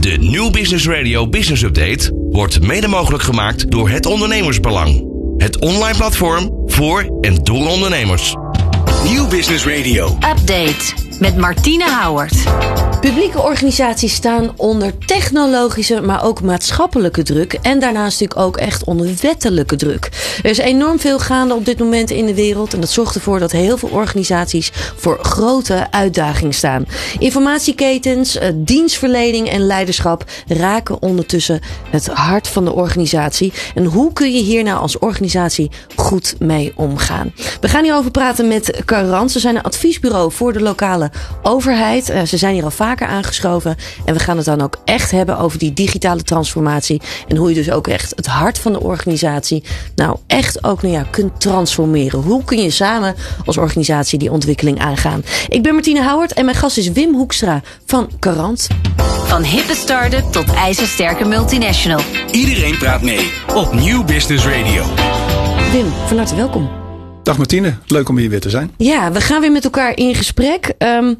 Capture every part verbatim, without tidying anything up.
De Nieuw Business Radio Business Update wordt mede mogelijk gemaakt door Het Ondernemersbelang. Het online platform voor en door ondernemers. Nieuw Business Radio. Update met Martine Houwert. Publieke organisaties staan onder technologische, maar ook maatschappelijke druk. En daarnaast natuurlijk ook echt onder wettelijke druk. Er is enorm veel gaande op dit moment in de wereld. En dat zorgt ervoor dat heel veel organisaties voor grote uitdagingen staan. Informatieketens, dienstverlening en leiderschap raken ondertussen het hart van de organisatie. En hoe kun je hier nou als organisatie goed mee omgaan? We gaan hierover praten met Garant. Ze zijn een adviesbureau voor de lokale overheid. Uh, ze zijn hier al vaker aangeschoven. En we gaan het dan ook echt hebben over die digitale transformatie. En hoe je dus ook echt het hart van de organisatie nou echt ook nou ja, kunt transformeren. Hoe kun je samen als organisatie die ontwikkeling aangaan? Ik ben Martine Houwert en mijn gast is Wim Hoekstra van Garant. Van hippe start-up tot ijzersterke multinational. Iedereen praat mee op Nieuw Business Radio. Wim, van harte welkom. Dag Martine, leuk om hier weer te zijn. Ja, we gaan weer met elkaar in gesprek. Um,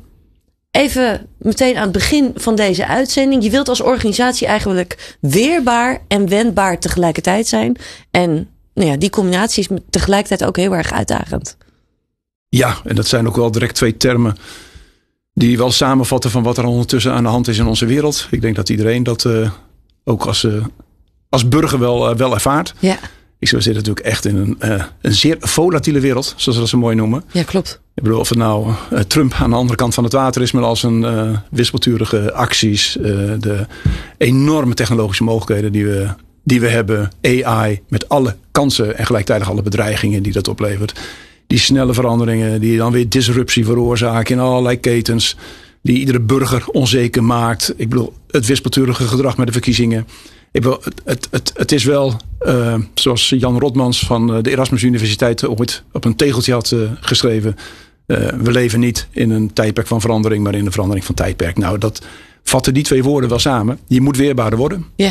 even meteen aan het begin van deze uitzending. Je wilt als organisatie eigenlijk weerbaar en wendbaar tegelijkertijd zijn. En nou ja, die combinatie is tegelijkertijd ook heel erg uitdagend. Ja, en dat zijn ook wel direct twee termen die wel samenvatten van wat er ondertussen aan de hand is in onze wereld. Ik denk dat iedereen dat uh, ook als, uh, als burger wel, uh, wel ervaart. Ja. Ik zou zitten natuurlijk echt in een, uh, een zeer volatiele wereld, zoals we dat zo mooi noemen. Ja, klopt. Ik bedoel, of het nou uh, Trump aan de andere kant van het water is met al zijn uh, wispelturige acties. Uh, de enorme technologische mogelijkheden die we, die we hebben. A I met alle kansen en gelijktijdig alle bedreigingen die dat oplevert. Die snelle veranderingen die dan weer disruptie veroorzaken in allerlei ketens. Die iedere burger onzeker maakt. Ik bedoel, het wispelturige gedrag met de verkiezingen. Ik bedoel, het, het, het, het is wel, uh, zoals Jan Rotmans van de Erasmus Universiteit ooit op een tegeltje had uh, geschreven. Uh, we leven niet in een tijdperk van verandering, maar in een verandering van tijdperk. Nou, dat vatten die twee woorden wel samen. Je moet weerbaarder worden. Ja.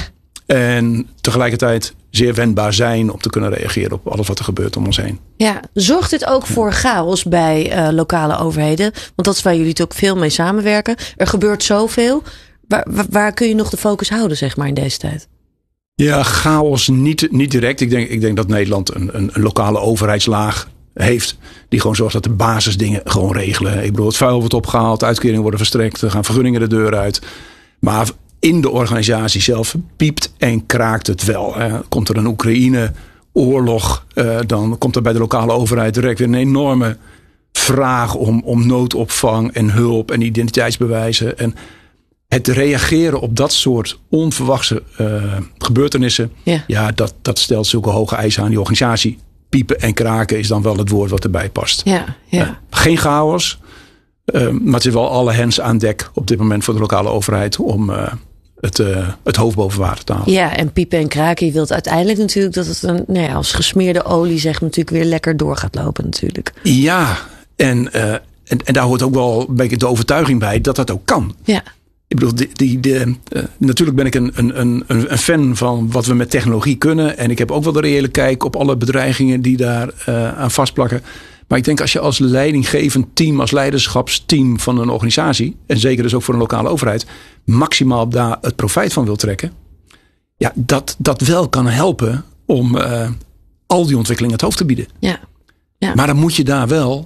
En tegelijkertijd zeer wendbaar zijn om te kunnen reageren op alles wat er gebeurt om ons heen. Ja, zorgt dit ook voor chaos bij uh, lokale overheden? Want dat is waar jullie natuurlijk veel mee samenwerken. Er gebeurt zoveel. Waar, waar, waar kun je nog de focus houden, zeg maar, in deze tijd? Ja, chaos niet, niet direct. Ik denk, ik denk dat Nederland een, een, een lokale overheidslaag heeft. Die gewoon zorgt dat de basisdingen gewoon regelen. Ik bedoel, het vuil wordt opgehaald, uitkeringen worden verstrekt. Er gaan vergunningen de deur uit. Maar in de organisatie zelf piept en kraakt het wel. Hè. Komt er een Oekraïne-oorlog, uh, dan komt er bij de lokale overheid direct weer een enorme vraag om, om noodopvang en hulp en identiteitsbewijzen. En het reageren op dat soort onverwachte uh, gebeurtenissen. Ja, ja dat, dat stelt zulke hoge eisen aan die organisatie. Piepen en kraken is dan wel het woord wat erbij past. Ja, ja. Uh, geen chaos. Uh, maar het is wel alle hens aan dek op dit moment voor de lokale overheid. Om uh, het, uh, het hoofd boven water te houden. Ja, en piepen en kraken. Je wilt uiteindelijk natuurlijk dat het een, nou ja, als gesmeerde olie zeg natuurlijk weer lekker door gaat lopen natuurlijk. Ja, en, uh, en, en daar hoort ook wel een beetje de overtuiging bij dat dat ook kan. Ja. Ik bedoel, die, die, de, uh, natuurlijk ben ik een, een, een, een fan van wat we met technologie kunnen. En ik heb ook wel de reële kijk op alle bedreigingen die daar uh, aan vastplakken. Maar ik denk als je als leidinggevend team, als leiderschapsteam van een organisatie, en zeker dus ook voor een lokale overheid, maximaal daar het profijt van wil trekken. Ja, dat dat wel kan helpen om uh, al die ontwikkelingen het hoofd te bieden. Ja. Ja. Maar dan moet je daar wel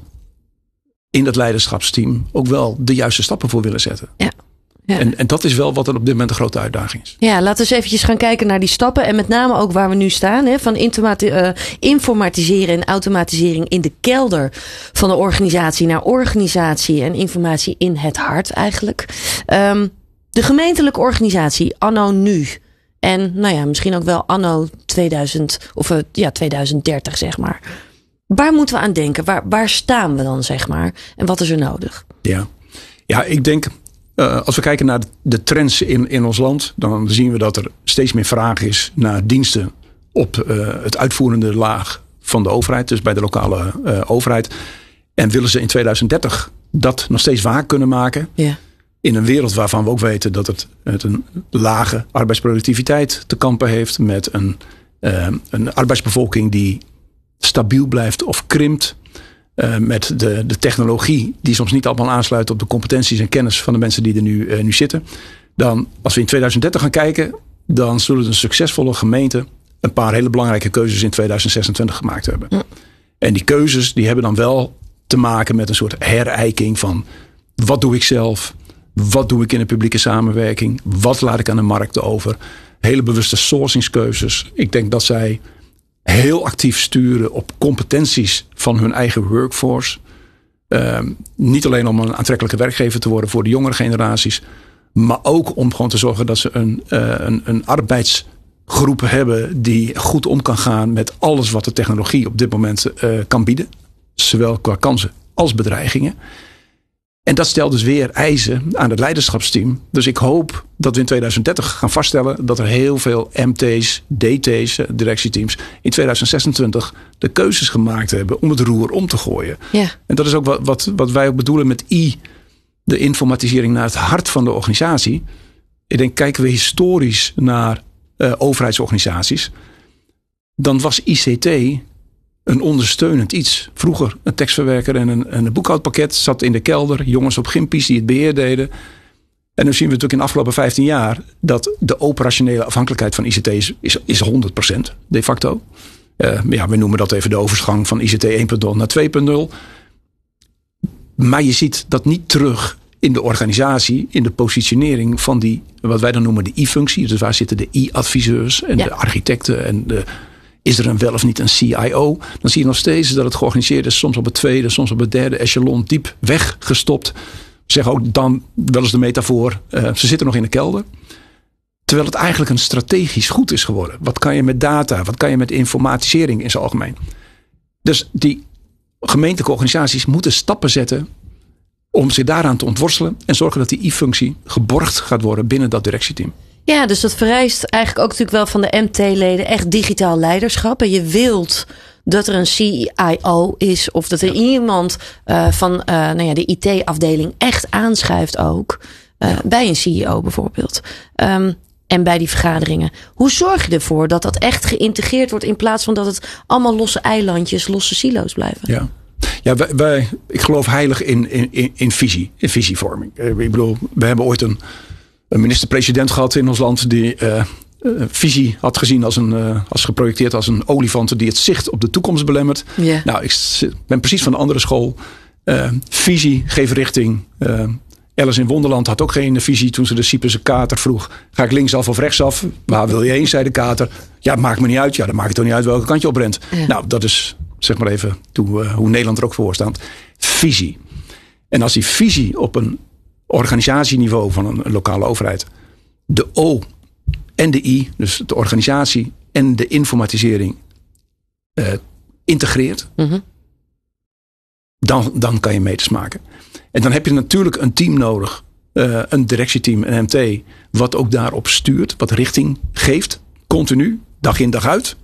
in dat leiderschapsteam ook wel de juiste stappen voor willen zetten. Ja. Ja. En, en dat is wel wat er op dit moment een grote uitdaging is. Ja, laten we eens eventjes gaan kijken naar die stappen. En met name ook waar we nu staan. Hè, van uh, informatiseren en automatisering in de kelder van de organisatie naar organisatie en informatie in het hart eigenlijk. Um, de gemeentelijke organisatie anno nu. En nou ja, misschien ook wel anno tweeduizend of uh, ja, tweeduizend dertig zeg maar. Waar moeten we aan denken? Waar, waar staan we dan zeg maar? En wat is er nodig? Ja, ja ik denk... Uh, als we kijken naar de trends in, in ons land, dan zien we dat er steeds meer vraag is naar diensten op uh, het uitvoerende laag van de overheid, dus bij de lokale uh, overheid. En willen ze in tweeduizend dertig dat nog steeds waar kunnen maken? Ja. In een wereld waarvan we ook weten dat het met een lage arbeidsproductiviteit te kampen heeft, met een, uh, een arbeidsbevolking die stabiel blijft of krimpt. Uh, met de, de technologie die soms niet allemaal aansluit op de competenties en kennis van de mensen die er nu, uh, nu zitten. Dan, als we in tweeduizend dertig gaan kijken, dan zullen een succesvolle gemeente een paar hele belangrijke keuzes in tweeduizend zesentwintig gemaakt hebben. Ja. En die keuzes die hebben dan wel te maken met een soort herijking van wat doe ik zelf? Wat doe ik in de publieke samenwerking? Wat laat ik aan de markt over? Hele bewuste sourcingskeuzes. Ik denk dat zij heel actief sturen op competenties van hun eigen workforce. Uh, niet alleen om een aantrekkelijke werkgever te worden voor de jongere generaties. Maar ook om gewoon te zorgen dat ze een, uh, een, een arbeidsgroep hebben die goed om kan gaan met alles wat de technologie op dit moment uh, kan bieden. Zowel qua kansen als bedreigingen. En dat stelt dus weer eisen aan het leiderschapsteam. Dus ik hoop dat we in tweeduizend dertig gaan vaststellen dat er heel veel M T's, D T's, directieteams in tweeduizend zesentwintig de keuzes gemaakt hebben om het roer om te gooien. Ja. En dat is ook wat, wat, wat wij ook bedoelen met I, de informatisering naar het hart van de organisatie. Ik denk, kijken we historisch naar uh, overheidsorganisaties, dan was I C T een ondersteunend iets. Vroeger een tekstverwerker en een, een boekhoudpakket zat in de kelder. Jongens op gimpies die het beheer deden. En nu zien we natuurlijk in de afgelopen vijftien jaar dat de operationele afhankelijkheid van I C T is, is, is honderd procent de facto. Uh, ja, we noemen dat even de overgang van I C T één punt nul naar twee punt nul. Maar je ziet dat niet terug in de organisatie, in de positionering van die, wat wij dan noemen de I-functie. Dus waar zitten de I-adviseurs en ja. de architecten en de... Is er een wel of niet een C I O? Dan zie je nog steeds dat het georganiseerd is. Soms op het tweede, soms op het derde echelon diep weggestopt. Zeg ook dan wel eens de metafoor. Uh, ze zitten nog in de kelder. Terwijl het eigenlijk een strategisch goed is geworden. Wat kan je met data? Wat kan je met informatisering in zijn algemeen? Dus die gemeentelijke organisaties moeten stappen zetten om zich daaraan te ontworstelen. En zorgen dat die I-functie geborgd gaat worden binnen dat directieteam. Ja, dus dat vereist eigenlijk ook natuurlijk wel van de M T-leden echt digitaal leiderschap. En je wilt dat er een C I O is of dat er ja. iemand uh, van uh, nou ja, de I T-afdeling echt aanschuift ook. Uh, ja. Bij een C I O bijvoorbeeld. Um, en bij die vergaderingen. Hoe zorg je ervoor dat dat echt geïntegreerd wordt in plaats van dat het allemaal losse eilandjes, losse silo's blijven? Ja. Ja, wij, wij, ik geloof heilig in, in, in visie, in visievorming. Ik bedoel, we hebben ooit een... Een minister-president gehad in ons land die uh, uh, visie had gezien als een uh, als geprojecteerd als een olifant die het zicht op de toekomst belemmert. Yeah. Nou, ik ben precies van een andere school. Uh, visie geeft richting. Uh, Alice in Wonderland had ook geen visie toen ze de Cyprische kater vroeg. Ga ik linksaf of rechtsaf? Waar wil je heen, zei de kater. Ja, maakt me niet uit. Ja, dan maakt het toch niet uit welke kant je op rent. Yeah. Nou, dat is zeg maar even toe, uh, hoe Nederland er ook voor staat. Visie. En als die visie op een organisatieniveau van een, een lokale overheid. De O en de I, dus de organisatie en de informatisering uh, integreert. Mm-hmm. Dan, dan kan je meters maken. En dan heb je natuurlijk een team nodig. Uh, een directieteam, een M T. Wat ook daarop stuurt. Wat richting geeft. Continu. Dag in dag uit.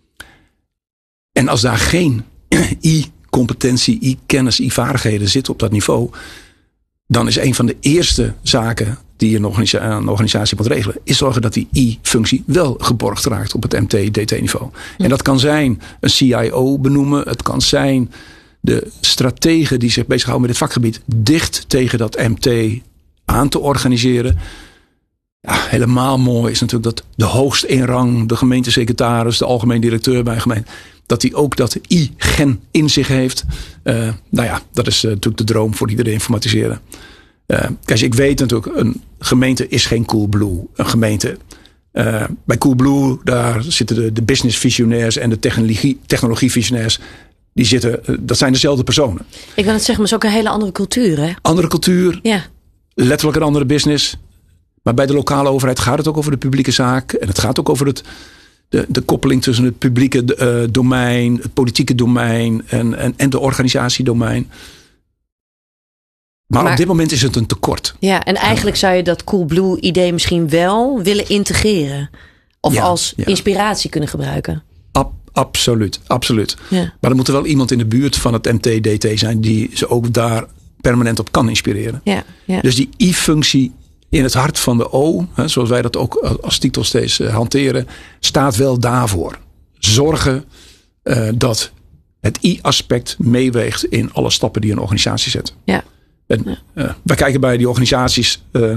En als daar geen I-competentie, I-kennis, I-vaardigheden zitten op dat niveau. Dan is een van de eerste zaken die een organisatie, een organisatie moet regelen. Is zorgen dat die I-functie wel geborgd raakt op het M T-D T-niveau. Ja. En dat kan zijn een C I O benoemen. Het kan zijn de strategen die zich bezighouden met dit vakgebied. Dicht tegen dat M T aan te organiseren. Ja, helemaal mooi is natuurlijk dat de hoogst in rang, de gemeentesecretaris, de algemeen directeur bij een gemeente, dat hij ook dat I-gen in zich heeft. Uh, nou ja, dat is uh, natuurlijk de droom voor iedereen informatiseren. Uh, kijk, ik weet natuurlijk, een gemeente is geen Coolblue. Een gemeente, uh, bij Coolblue, daar zitten de, de business visionairs en de technologie, technologie visionairs. Die zitten, uh, dat zijn dezelfde personen. Ik wil het zeggen, maar het is ook een hele andere cultuur, hè? Andere cultuur, ja. Letterlijk een andere business. Maar bij de lokale overheid gaat het ook over de publieke zaak. En het gaat ook over het, de, de koppeling tussen het publieke uh, domein, het politieke domein en, en, en de organisatiedomein. Maar, maar op dit moment is het een tekort. Ja, en eigenlijk zou je dat Coolblue idee misschien wel willen integreren. Of ja, als ja. inspiratie kunnen gebruiken. Ab, absoluut, absoluut. Ja. Maar er moet er wel iemand in de buurt van het M T D T zijn die ze ook daar permanent op kan inspireren. Ja, ja. Dus die I-functie in het hart van de O, hè, zoals wij dat ook als titel steeds uh, hanteren, staat wel daarvoor. Zorgen uh, dat het I-aspect meeweegt in alle stappen die een organisatie zet. Ja. En, uh, wij kijken bij die organisaties uh,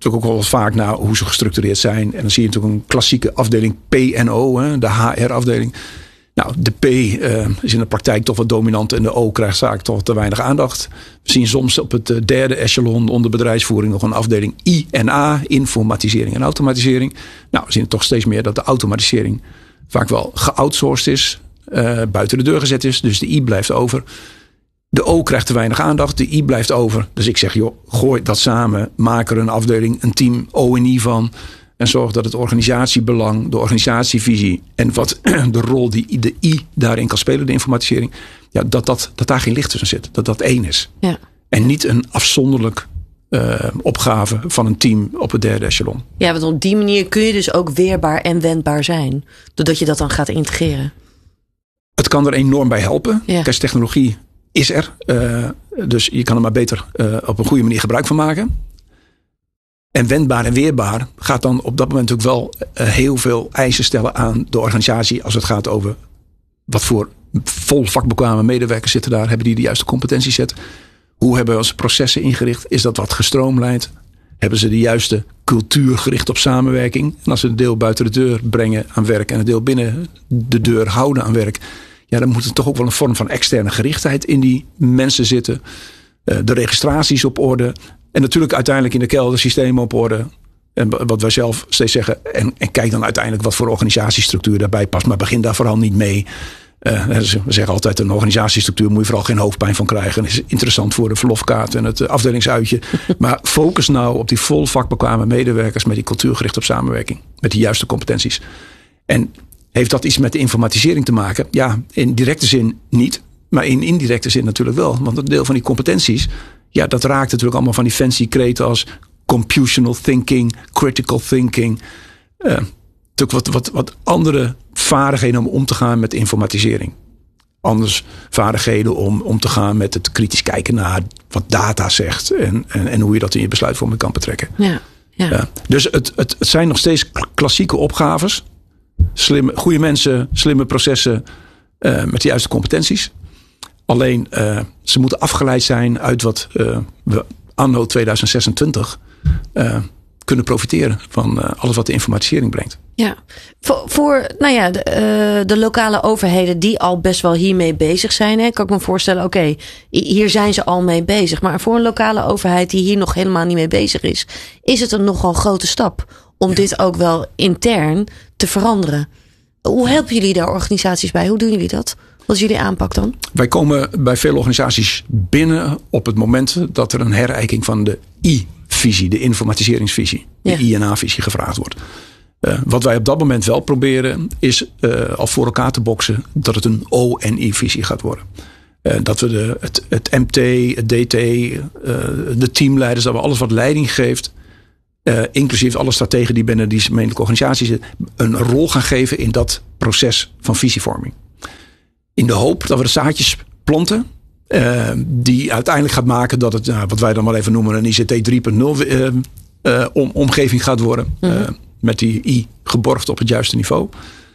natuurlijk ook wel vaak naar hoe ze gestructureerd zijn. En dan zie je natuurlijk een klassieke afdeling P en O, hè, de H R-afdeling. Nou, de P uh, is in de praktijk toch wat dominant en de O krijgt vaak toch te weinig aandacht. We zien soms op het derde echelon onder bedrijfsvoering nog een afdeling I en A, informatisering en automatisering. Nou, we zien toch steeds meer dat de automatisering vaak wel geoutsourced is, uh, buiten de deur gezet is. Dus de I blijft over. De O krijgt te weinig aandacht, de I blijft over. Dus ik zeg, joh, gooi dat samen, maak er een afdeling, een team O en I van. En zorg dat het organisatiebelang, de organisatievisie en wat de rol die de I daarin kan spelen, de informatisering, ja, dat, dat, dat daar geen licht tussen zit. Dat dat één is. Ja. En niet een afzonderlijk uh, opgave van een team op het derde echelon. Ja, want op die manier kun je dus ook weerbaar en wendbaar zijn. Doordat je dat dan gaat integreren. Het kan er enorm bij helpen. Ja. Kijk, technologie is er. Uh, dus je kan er maar beter uh, op een goede manier gebruik van maken. En wendbaar en weerbaar gaat dan op dat moment ook wel uh, heel veel eisen stellen aan de organisatie. Als het gaat over wat voor vol vakbekwame medewerkers zitten daar. Hebben die de juiste competentieset? Hoe hebben we onze processen ingericht? Is dat wat gestroomlijnd? Hebben ze de juiste cultuur gericht op samenwerking? En als ze een deel buiten de deur brengen aan werk en een deel binnen de deur houden aan werk. Ja, dan moet er toch ook wel een vorm van externe gerichtheid in die mensen zitten. Uh, de registraties op orde. En natuurlijk uiteindelijk in de kelder systemen op orde. En wat wij zelf steeds zeggen. En, en kijk dan uiteindelijk wat voor organisatiestructuur daarbij past. Maar begin daar vooral niet mee. Uh, we zeggen altijd een organisatiestructuur moet je vooral geen hoofdpijn van krijgen. Dat is interessant voor de verlofkaart en het afdelingsuitje. Maar focus nou op die vol vakbekwame medewerkers met die cultuur gericht op samenwerking. Met die juiste competenties. En heeft dat iets met de informatisering te maken? Ja, in directe zin niet. Maar in indirecte zin natuurlijk wel. Want een deel van die competenties, ja, dat raakt natuurlijk allemaal van die fancy kreten als computational thinking, critical thinking. Uh, natuurlijk wat, wat, wat andere vaardigheden om om te gaan met informatisering. Anders vaardigheden om om te gaan met het kritisch kijken naar wat data zegt. En, en, en hoe je dat in je besluitvorming kan betrekken. Ja, ja. Uh, dus het, het, het zijn nog steeds klassieke opgaves. Slimme, goede mensen, slimme processen uh, met de juiste competenties. Alleen uh, ze moeten afgeleid zijn uit wat uh, we anno tweeduizend zesentwintig uh, kunnen profiteren van uh, alles wat de informatisering brengt. Ja, voor, voor nou ja, de, uh, de lokale overheden die al best wel hiermee bezig zijn. Hè, kan ik me voorstellen, oké, okay, hier zijn ze al mee bezig. Maar voor een lokale overheid die hier nog helemaal niet mee bezig is, is het een nogal grote stap om ja. dit ook wel intern te veranderen. Hoe helpen jullie daar organisaties bij? Hoe doen jullie dat? Wat is jullie aanpak dan? Wij komen bij veel organisaties binnen op het moment dat er een herijking van de I-visie, de informatiseringsvisie, ja. de I en A-visie gevraagd wordt. Uh, wat wij op dat moment wel proberen is uh, al voor elkaar te boksen dat het een O en I-visie gaat worden. Uh, dat we de, het, het M T, het D T, uh, de teamleiders, dat we alles wat leiding geeft, Uh, inclusief alle strategen die binnen die gemeentelijke organisatie zitten, een rol gaan geven in dat proces van visievorming. In de hoop dat we de zaadjes planten, uh, die uiteindelijk gaat maken dat het, uh, wat wij dan maar even noemen, een I C T drie punt nul uh, uh, om, omgeving gaat worden. Mm-hmm. Uh, met die I geborgd op het juiste niveau.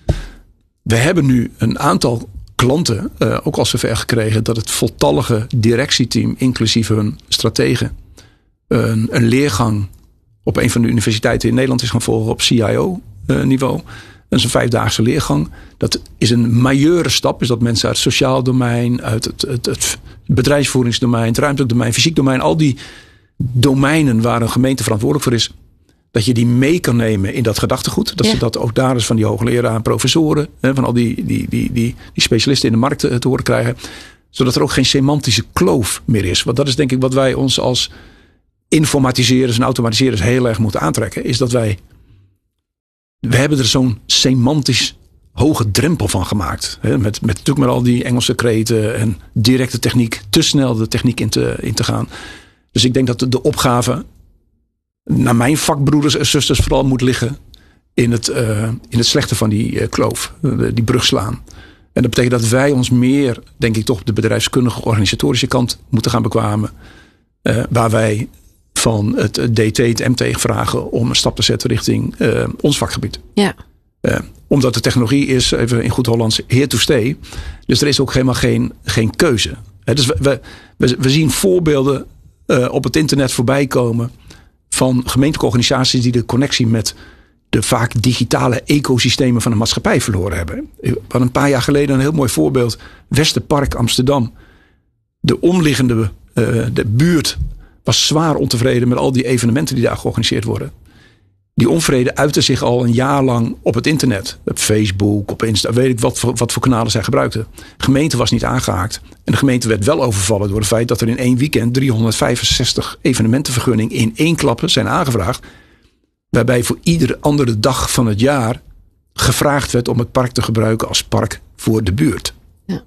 We hebben nu een aantal klanten uh, ook al zover gekregen dat het voltallige directieteam, inclusief hun strategen, een, een leergang op een van de universiteiten in Nederland is gaan volgen op C I O-niveau. Dat is een vijfdaagse leergang. Dat is een majeure stap. Is dat mensen uit het sociaal domein, uit het, het, het bedrijfsvoeringsdomein, het ruimtelijk domein, fysiek domein, al die domeinen waar een gemeente verantwoordelijk voor is, dat je die mee kan nemen in dat gedachtegoed. Dat ja. ze dat ook daar is van die hoogleraren, professoren, van al die, die, die, die, die specialisten in de markt te, te horen krijgen. Zodat er ook geen semantische kloof meer is. Want dat is denk ik wat wij ons als informatiseerders en automatiseren heel erg moeten aantrekken, is dat wij, we hebben er zo'n semantisch hoge drempel van gemaakt. Hè, met, met natuurlijk met al die Engelse kreten en directe techniek, te snel de techniek in te, in te gaan. Dus ik denk dat de, de opgave naar mijn vakbroeders en zusters vooral moet liggen in het, uh, in het slechten van die uh, kloof, uh, die brug slaan. En dat betekent dat wij ons meer, denk ik toch op de bedrijfskundige organisatorische kant moeten gaan bekwamen. Uh, waar wij van het D T, het M T vragen om een stap te zetten richting uh, ons vakgebied. Ja. Uh, omdat de technologie is, even in goed Hollands, here to stay. Dus er is ook helemaal geen, geen keuze. Uh, dus we, we, we zien voorbeelden uh, op het internet voorbij komen van gemeentelijke organisaties die de connectie met de vaak digitale ecosystemen van de maatschappij verloren hebben. We hadden een paar jaar geleden een heel mooi voorbeeld. Westerpark Amsterdam. De omliggende uh, de buurt was zwaar ontevreden met al die evenementen die daar georganiseerd worden. Die onvrede uitte zich al een jaar lang op het internet. Op Facebook, op Insta, weet ik wat voor, wat voor kanalen zij gebruikten. De gemeente was niet aangehaakt. En de gemeente werd wel overvallen door het feit dat er in één weekend driehonderdvijfenzestig evenementenvergunningen in één klappen zijn aangevraagd. Waarbij voor iedere andere dag van het jaar gevraagd werd om het park te gebruiken als park voor de buurt. Ja.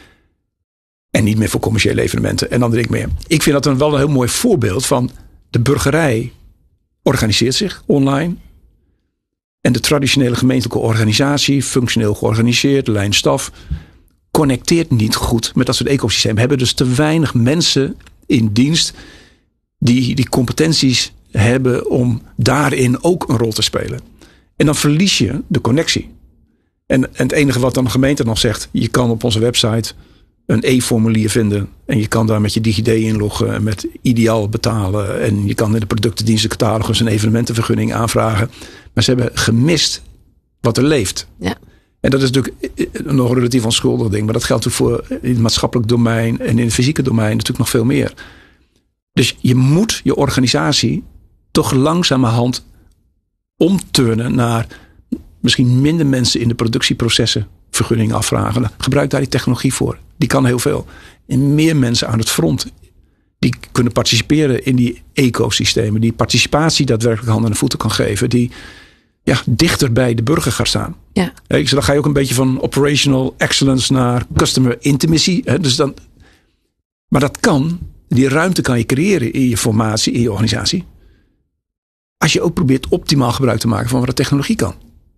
En niet meer voor commerciële evenementen. En dan denk ik meer. Ik vind dat dan wel een heel mooi voorbeeld van de burgerij organiseert zich online. En de traditionele gemeentelijke organisatie, functioneel georganiseerd, lijnstaf, connecteert niet goed met dat soort ecosystemen. We hebben dus te weinig mensen in dienst die die competenties hebben om daarin ook een rol te spelen. En dan verlies je de connectie. En, en het enige wat dan de gemeente nog zegt, je kan op onze website een e-formulier vinden. En je kan daar met je DigiD inloggen en met ideaal betalen. En je kan in de productendienstencatalogus een evenementenvergunning aanvragen. Maar ze hebben gemist wat er leeft. Ja. En dat is natuurlijk nog een relatief onschuldig ding. Maar dat geldt natuurlijk voor in het maatschappelijk domein en in het fysieke domein natuurlijk nog veel meer. Dus je moet je organisatie toch langzamerhand omturnen naar misschien minder mensen in de productieprocessen vergunningen afvragen. Gebruik daar die technologie voor. Die kan heel veel. En meer mensen aan het front die kunnen participeren in die ecosystemen. Die participatie daadwerkelijk handen en voeten kan geven. Die ja, dichter bij de burger gaat staan. Ja. Dus dan ga je ook een beetje van operational excellence naar customer intimacy. Dus dan, maar dat kan. Die ruimte kan je creëren in je formatie, in je organisatie. Als je ook probeert optimaal gebruik te maken van wat de technologie kan.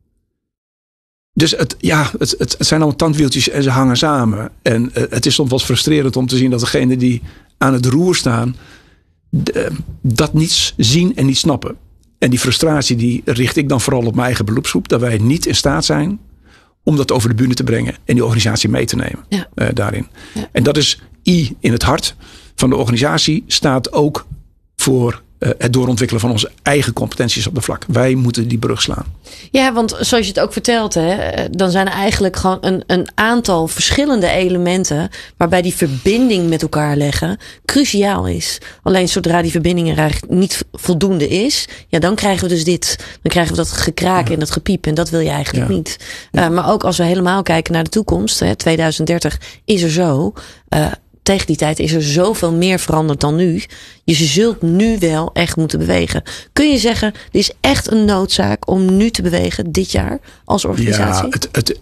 Dus het, ja, het, het, het zijn allemaal tandwieltjes en ze hangen samen. En uh, het is soms wel frustrerend om te zien dat degenen die aan het roer staan, de, dat niet zien en niet snappen. En die frustratie die richt ik dan vooral op mijn eigen beroepsgroep. Dat wij niet in staat zijn om dat over de bühne te brengen en die organisatie mee te nemen ja. uh, daarin. Ja. En dat is I in het hart van de organisatie staat ook voor uh, het doorontwikkelen van onze eigen competenties op de vlak. Wij moeten die brug slaan. Ja, want zoals je het ook vertelt, hè, dan zijn er eigenlijk gewoon een, een aantal verschillende elementen waarbij die verbinding met elkaar leggen cruciaal is. Alleen zodra die verbinding er eigenlijk niet voldoende is, ja, dan krijgen we dus dit. Dan krijgen we dat gekraak ja. en dat gepiep en dat wil je eigenlijk ja. niet. Ja. Uh, maar ook als we helemaal kijken naar de toekomst, hè, tweeduizend dertig is er zo. Uh, Tegen die tijd is er zoveel meer veranderd dan nu. Je zult nu wel echt moeten bewegen. Kun je zeggen, er is echt een noodzaak om nu te bewegen dit jaar als organisatie? Ja, het, het,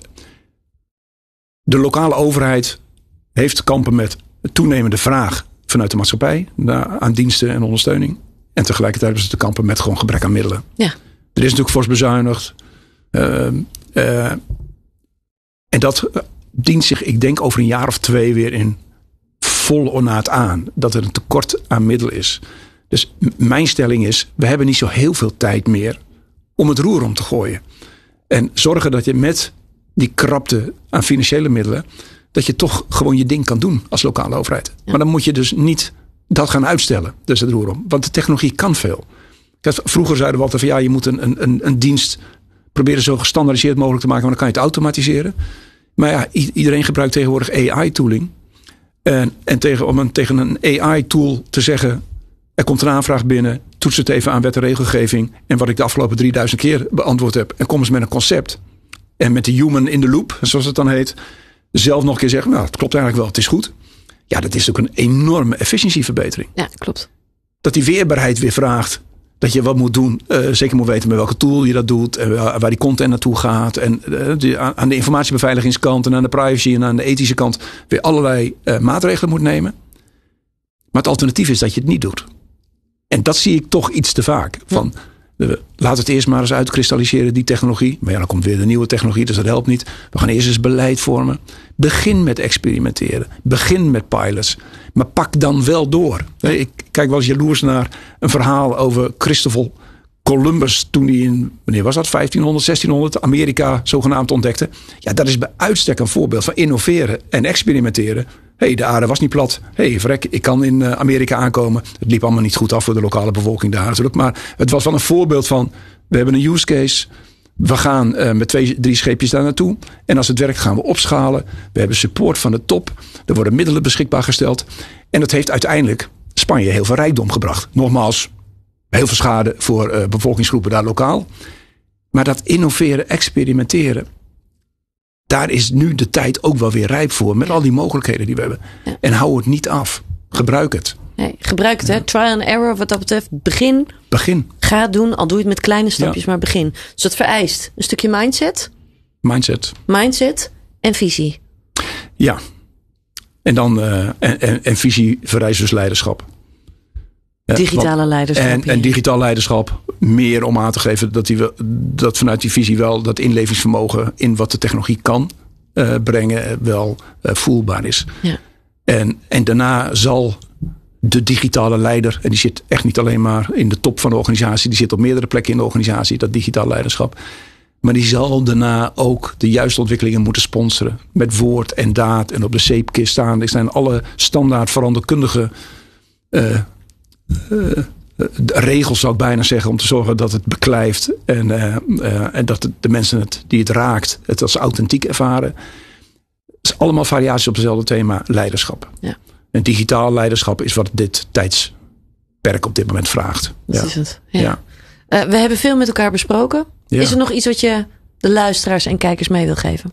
de lokale overheid heeft te kampen met toenemende vraag vanuit de maatschappij aan diensten en ondersteuning. En tegelijkertijd hebben ze te kampen met gewoon gebrek aan middelen. Ja. Er is natuurlijk fors bezuinigd. Uh, uh, en dat dient zich, ik denk, over een jaar of twee weer in vol ornaat aan. Dat er een tekort aan middelen is. Dus m- mijn stelling is, we hebben niet zo heel veel tijd meer om het roer om te gooien. En zorgen dat je met die krapte aan financiële middelen, dat je toch gewoon je ding kan doen als lokale overheid. Ja. Maar dan moet je dus niet dat gaan uitstellen. Dus het roer om. Want de technologie kan veel. Vroeger zeiden we altijd van ja, je moet een, een, een dienst proberen zo gestandaardiseerd mogelijk te maken, want dan kan je het automatiseren. Maar ja, i- iedereen gebruikt tegenwoordig A I-tooling. En, en tegen, om een, tegen een A I-tool te zeggen, er komt een aanvraag binnen, toets het even aan wet en regelgeving. En wat ik de afgelopen drieduizend keer beantwoord heb. En kom eens met een concept. En met de human in the loop, zoals het dan heet. Zelf nog een keer zeggen, nou, het klopt eigenlijk wel, het is goed. Ja, dat is ook een enorme efficiëntieverbetering. Ja, klopt. Dat die weerbaarheid weer vraagt dat je wat moet doen. Uh, zeker moet weten met welke tool je dat doet. En waar, waar die content naartoe gaat. En uh, die, aan de informatiebeveiligingskant en aan de privacy en aan de ethische kant weer allerlei uh, maatregelen moet nemen. Maar het alternatief is dat je het niet doet. En dat zie ik toch iets te vaak. Van, uh, laat het eerst maar eens uitkristalliseren, die technologie. Maar ja, dan komt weer de nieuwe technologie, dus dat helpt niet. We gaan eerst eens beleid vormen. Begin met experimenteren. Begin met pilots. Maar pak dan wel door. Ik kijk wel eens jaloers naar een verhaal over Christopher Columbus. Toen hij in, wanneer was dat? vijftienhonderd, zestienhonderd Amerika zogenaamd ontdekte. Ja, dat is bij uitstek een voorbeeld van innoveren en experimenteren Hé, hey, de aarde was niet plat. Hé, hey, vrek, ik kan in Amerika aankomen. Het liep allemaal niet goed af voor de lokale bevolking daar natuurlijk. Maar het was wel een voorbeeld van, we hebben een use case. We gaan uh, met twee, drie scheepjes daar naartoe. En als het werkt gaan we opschalen. We hebben support van de top. Er worden middelen beschikbaar gesteld. En dat heeft uiteindelijk Spanje heel veel rijkdom gebracht. Nogmaals, heel veel schade voor uh, bevolkingsgroepen daar lokaal. Maar dat innoveren, experimenteren, daar is nu de tijd ook wel weer rijp voor. Met al die mogelijkheden die we hebben. Ja. En hou het niet af. Gebruik het. Nee, gebruik het, hè? Trial and error wat dat betreft. Begin. Begin. Ga het doen, al doe je het met kleine stapjes, ja. maar begin. Dus dat vereist een stukje mindset. Mindset. Mindset en visie. Ja. En dan uh, en, en, en visie vereist dus leiderschap. Digitale Want, leiderschap. En, en digitaal leiderschap. Meer om aan te geven dat, die, dat vanuit die visie wel dat inlevingsvermogen in wat de technologie kan uh, brengen wel uh, voelbaar is. Ja. En, en daarna zal de digitale leider, en die zit echt niet alleen maar in de top van de organisatie, die zit op meerdere plekken in de organisatie, dat digitaal leiderschap. Maar die zal daarna ook de juiste ontwikkelingen moeten sponsoren. Met woord en daad en op de zeepkist staan. Er zijn alle standaard veranderkundige uh, uh, regels, zou ik bijna zeggen, om te zorgen dat het beklijft. En, uh, uh, en dat de mensen het, die het raakt, het als authentiek ervaren. Het is allemaal variaties op hetzelfde thema, leiderschap. Ja. En digitaal leiderschap is wat dit tijdsperk op dit moment vraagt. Dat ja. is het. Ja. Ja. Uh, we hebben veel met elkaar besproken. Ja. Is er nog iets wat je de luisteraars en kijkers mee wil geven?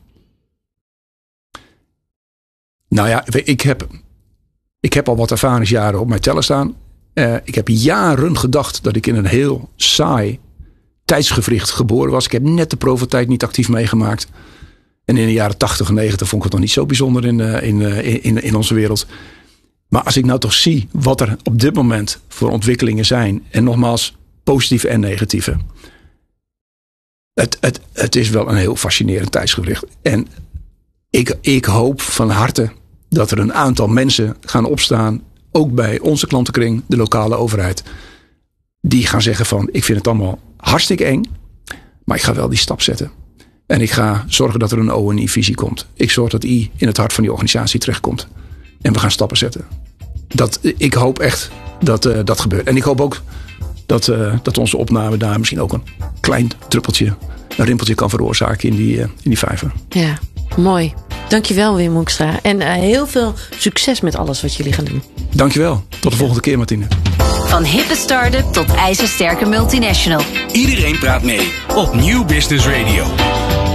Nou ja, ik heb, ik heb al wat ervaringsjaren op mijn teller staan. Uh, ik heb jaren gedacht dat ik in een heel saai tijdsgewricht geboren was. Ik heb net de proeftijd niet actief meegemaakt. En in de jaren tachtig en negentig vond ik het nog niet zo bijzonder in, uh, in, uh, in, in onze wereld. Maar als ik nou toch zie wat er op dit moment voor ontwikkelingen zijn. En nogmaals, positieve en negatieve. Het, het, het is wel een heel fascinerend tijdsgewricht. En ik, ik hoop van harte dat er een aantal mensen gaan opstaan. Ook bij onze klantenkring, de lokale overheid. Die gaan zeggen van, ik vind het allemaal hartstikke eng. Maar ik ga wel die stap zetten. En ik ga zorgen dat er een O en I-visie komt. Ik zorg dat I in het hart van die organisatie terechtkomt. En we gaan stappen zetten. Dat, ik hoop echt dat uh, dat gebeurt. En ik hoop ook dat, uh, dat onze opname daar misschien ook een klein druppeltje, een rimpeltje kan veroorzaken in die, uh, in die vijver. Ja, mooi. Dankjewel Wim Hoekstra. En uh, heel veel succes met alles wat jullie gaan doen. Dankjewel. Tot de volgende keer, Martine. Van hippe start-up tot ijzersterke multinational. Iedereen praat mee op Nieuw Business Radio.